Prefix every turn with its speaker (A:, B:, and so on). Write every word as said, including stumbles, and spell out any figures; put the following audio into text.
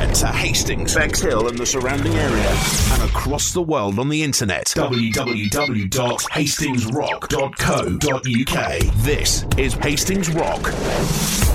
A: Listen to Hastings, Bexhill and the surrounding area and across the world on the internet. w w w dot hastings rock dot co dot u k. This is Hastings Rock.